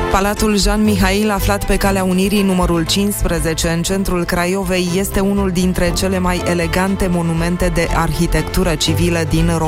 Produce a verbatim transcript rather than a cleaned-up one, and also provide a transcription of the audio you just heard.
Palatul Jean Mihail, aflat pe Calea Unirii numărul cincisprezece în centrul Craiovei, este unul dintre cele mai elegante monumente de arhitectură civilă din România.